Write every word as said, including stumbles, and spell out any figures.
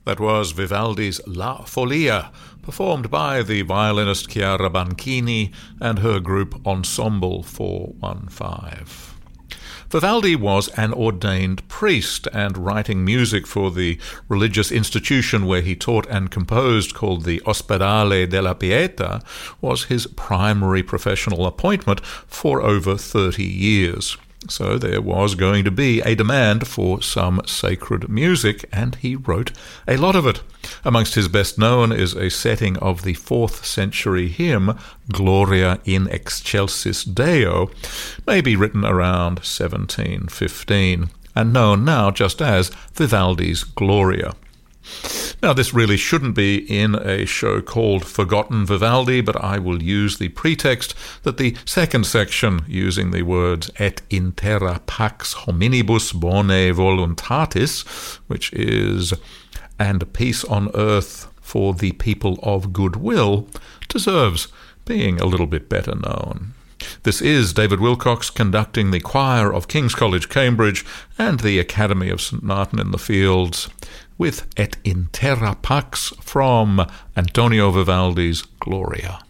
That was Vivaldi's La Follia, performed by the violinist Chiara Banchini and her group Ensemble four one five. Vivaldi was an ordained priest, and writing music for the religious institution where he taught and composed, called the Ospedale della Pietà, was his primary professional appointment for over thirty years. So there was going to be a demand for some sacred music, and he wrote a lot of it. Amongst his best known is a setting of the fourth century hymn, Gloria in excelsis Deo, maybe written around seventeen fifteen, and known now just as Vivaldi's Gloria. Now, this really shouldn't be in a show called Forgotten Vivaldi, but I will use the pretext that the second section, using the words et in terra pax hominibus bone voluntatis, which is and peace on earth for the people of goodwill, deserves being a little bit better known. This is David Wilcox conducting the choir of King's College, Cambridge, and the Academy of St Martin in the Fields, with Et in Terra Pax from Antonio Vivaldi's Gloria.